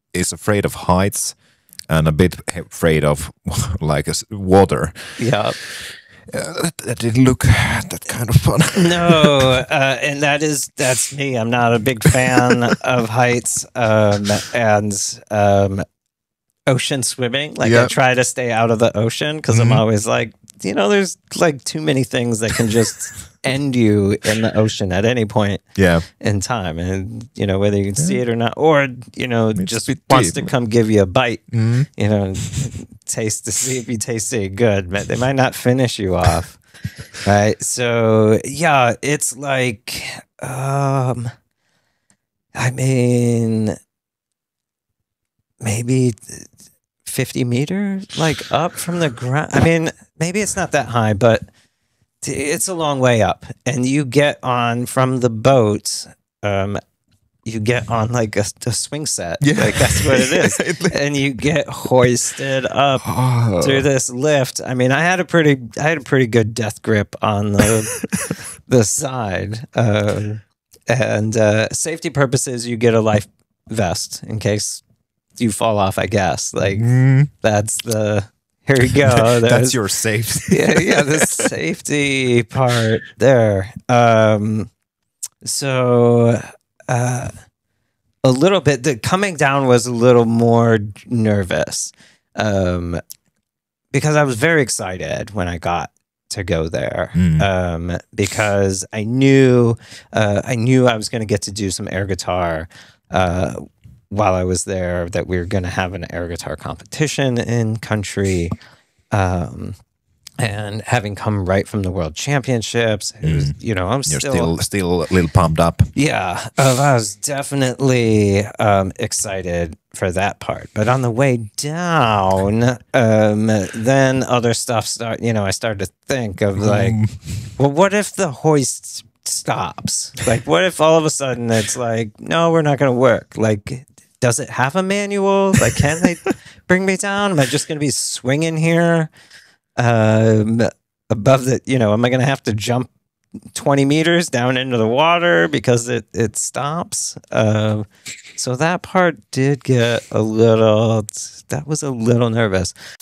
is afraid of heights and a bit afraid of like water. Yeah. That didn't look that kind of fun. No, and that's me. I'm not a big fan of heights and ocean swimming. Like I try to stay out of the ocean because I'm always like, there's like too many things that can just end you in the ocean at any point in time. And, whether you can see it or not, or, just wants to come give you a bite, taste to see if you taste it good, but they might not finish you off. Right. So, yeah, it's like, I mean, maybe 50 meters, like up from the ground. I mean, maybe it's not that high, but it's a long way up. And you get on from the boat, you get on like a swing set. Yeah. Like that's what it is. And you get hoisted up through this lift. I mean, I had a pretty good death grip on the side. And safety purposes, you get a life vest in case you fall off, I guess. Like that's the here we go. That's your safety. yeah, the safety part there. So a little bit. The coming down was a little more nervous because I was very excited when I got to go there because I knew I was going to get to do some air guitar. While I was there, that we were going to have an air guitar competition in country, and having come right from the World Championships, it was, I'm still a little pumped up. Yeah, I was definitely excited for that part. But on the way down, then other stuff I started to think of like, well, what if the hoist stops? Like, what if all of a sudden it's like, no, we're not going to work? Like, does it have a manual? Like, can they bring me down? Am I just going to be swinging here above the, am I going to have to jump 20 meters down into the water because it stops? So that part did get that was a little nervous.